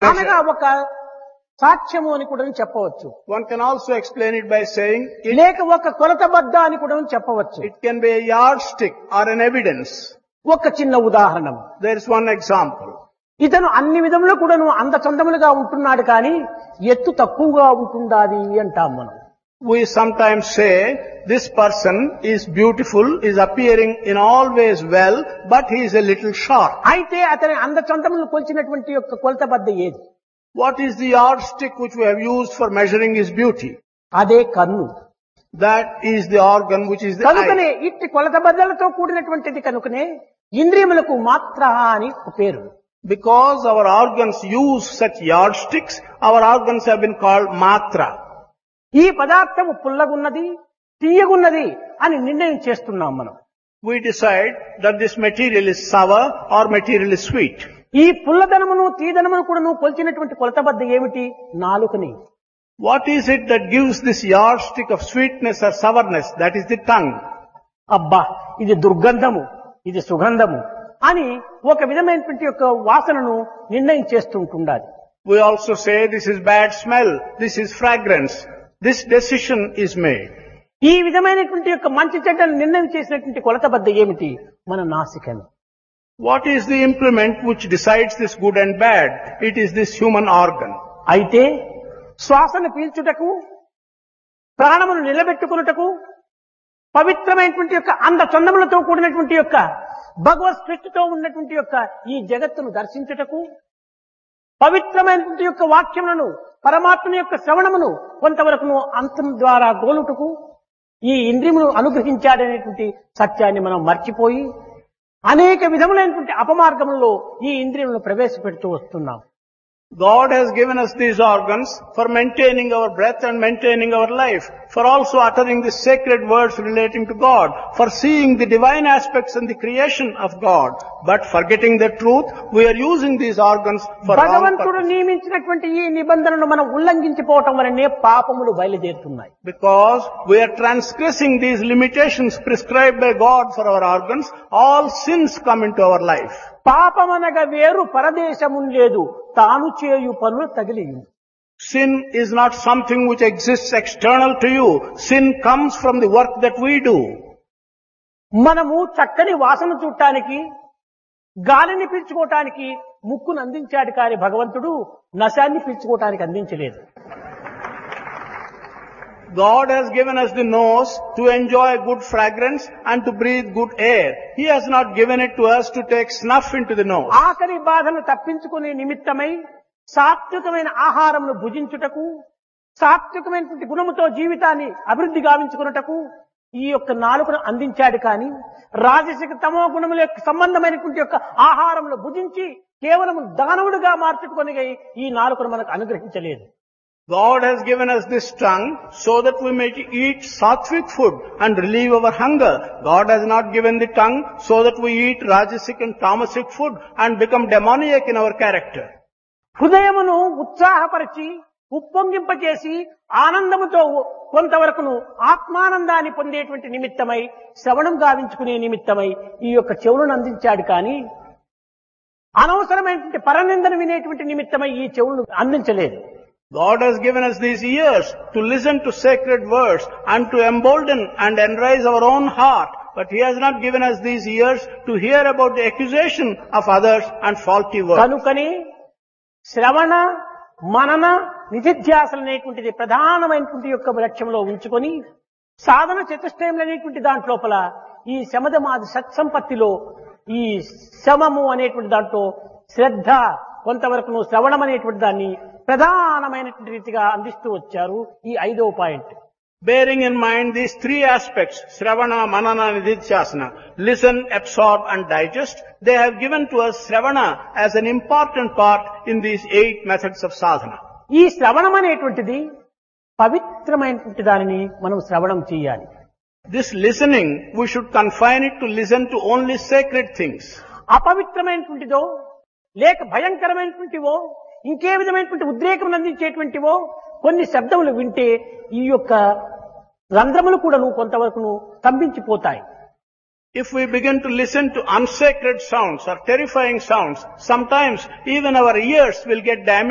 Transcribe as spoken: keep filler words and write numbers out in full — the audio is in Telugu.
అనగా ఒక సాక్ష్యము అని కూడా చెప్పవచ్చు. One can also explain it by saying it, లేక ఒక కొలతబద్ద అని కూడా చెప్పవచ్చు. it can be a yardstick or an evidence. ఒక చిన్న ఉదాహరణ, There is one example. ఇతను అన్ని విధములు కూడాను అందచందములుగా ఉంటున్నాడు కానీ ఎత్తు తక్కువగా ఉంటుండాది అంటాం మనం. We sometimes say this person is beautiful, is appearing in all ways well, but he is a little short. అయితే అతని అందచందములను కొలిచినటువంటి యొక్క కొలతబద్ద ఏది? What is the yardstick which we have used for measuring his beauty? అదే కన్ను. That is the organ which is the కనుకనే eye. ఇట్టి కొలతబద్దలతో కూడినటువంటిది కనుకనే ఇంద్రియములకు మాత్ర అని ఒక పేరు. Because our organs use such yardsticks, our organs have been called matra. ఈ పదార్థము పుల్లగున్నది, తీయగున్నది అని నిర్ణయం చేస్తున్నాం మనం. We decide that this material is sour or material is sweet. ఈ పుల్లదనమును తీదనమును కూడా నువ్వు కొలిచినటువంటి కొలతబద్ద ఏమిటి? నాలుకని. What is it that gives this yardstick of sweetness or sourness? That is the tongue. అబ్బా ఇది దుర్గంధము, ఇది సుగంధము అని ఒక విధమైనటువంటి యొక్క వాసనను నిర్ణయం చేస్తుంటుండాలి. We also say this is bad smell, this is fragrance. This decision is made. ఈ విధమైనటువంటి యొక్క మంచి చెడ్డను నిర్ణయం చేసినటువంటి కొలతబద్ద ఏమిటి? మన నాసికను. What is the implement which decides this good and bad? It is this human organ. అయితే శ్వాసను పీల్చుటకు, ప్రాణమును నిలబెట్టుకున్నటకు, పవిత్రమైనటువంటి యొక్క అంద చందములతో కూడినటువంటి యొక్క భగవత్ సృష్టితో ఉన్నటువంటి యొక్క ఈ జగత్తును దర్శించుటకు, పవిత్రమైనటువంటి యొక్క వాక్యములను, పరమాత్మ యొక్క శ్రవణమును కొంతవరకు అంతం ద్వారా గోలుటకు ఈ ఇంద్రియమును అనుగ్రహించాడనేటువంటి సత్యాన్ని మనం మర్చిపోయి అనేక విధములైనటువంటి అపమార్గములలో ఈ ఇంద్రియములను ప్రవేశపెడుతూ వస్తున్నాం. God has given us these organs for maintaining our breath and maintaining our life, for also uttering the sacred words relating to God, for seeing the divine aspects in the creation of God. But forgetting the truth, we are using these organs for wrong భగవంతుడు purposes. నియమించినటువంటి ఈ నిబంధనను మనం ఉల్లంఘించిపోవటం వలనే పాపములు బయలుదేరుతున్నాయి. Because we are transgressing these limitations prescribed by God for our organs, all sins come into our life. పాపమనగా వేరు పరదేశము లేదు, తాను చేయు పనులు తగిలియు. Sin is not something which exists external to you. Sin comes from the work that we do. మనము చక్కని వాసన చూడటానికి, గాలిని పీల్చుకోవటానికి ముక్కును అందించాడు కానీ భగవంతుడు నశాన్ని పీల్చుకోవటానికి అందించలేదు. God has given us the nose to enjoy good fragrance and to breathe good air. He has not given it to us to take snuff into the nose. ఆకలి బాధను తప్పించుకునే నిమిత్తమై సాత్వికమైన ఆహారమును భుజించుటకు, సాత్వికమైనటువంటి గుణముతో జీవితాన్ని అభివృద్ధి గావించుకున్నటకు ఈ యొక్క నాలుకను అందించాడు కానీ రాజసిక తమో గుణముల యొక్క సంబంధమైనటువంటి యొక్క ఆహారమును భుజించి కేవలం దానవుడిగా మార్చుకొని ఈ నాలుకను మనకు అనుగ్రహించలేదు. God has given us this tongue so that we may eat sattvic food and relieve our hunger. God has not given the tongue so that we eat rajasic and tamasic food and become demoniac in our character. హృదయమును ఉత్సాహపరిచి ఉప్పొంగింపచేసి ఆనందముతో కొంతవరకును ఆత్మానందాన్ని పొందేటువంటి నిమిత్తమై శ్రవణం గావించుకునే నిమిత్తమై ఈ యొక్క చెవులను అందించాడు కానీ అనవసరమైనటువంటి పరనిందను వినేటువంటి నిమిత్తమై ఈ చెవులను అందించలేదు. God has given us these ears to listen to sacred words and to embolden and enrise our own heart. But He has not given us these ears to hear about the accusation of others and faulty words. కనుకని శ్రవణ, మనన, నిధిధ్యాసలు అనేటువంటిది ప్రధానమైనటువంటి యొక్క లక్ష్యంలో ఉంచుకొని సాధన చతుష్టయం అనేటువంటి దాంట్లోపల ఈ శమదమాది సత్సంపత్తిలో ఈ శమము అనేటువంటి దాంట్లో శ్రద్ధ, కొంతవరకు శ్రవణం అనేటువంటి దాన్ని ప్రధానమైనటువంటి రీతిగా అందిస్తూ వచ్చారు. ఈ ఐదవ point. Bearing in mind these three aspects, Shravana, Manana, Nididhyasana, listen, absorb and digest, they have given to us Shravana as an important part in these eight methods of sadhana. ఈ శ్రవణం అనేటువంటిది పవిత్రమైనటువంటి దానిని మనం శ్రవణం చేయాలి. This listening, we should confine it to listen to only sacred things. అపవిత్రమైనటువంటిదో లేక భయంకరమైనటువంటివో ఇంకే విధమైనటువంటి ఉద్రేకం అందించేటువంటివో కొన్ని శబ్దములు వింటే ఈ యొక్క రంధ్రములు కూడా కొంతవరకు స్తంభించిపోతాయి. If we begin to listen to unsacred sounds or terrifying sounds, sometimes even our ears will get damaged.